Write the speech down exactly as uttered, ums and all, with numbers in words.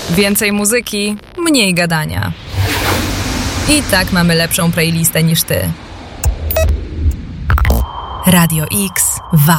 Więcej muzyki, mniej gadania. I tak mamy lepszą playlistę niż ty. Radio X W A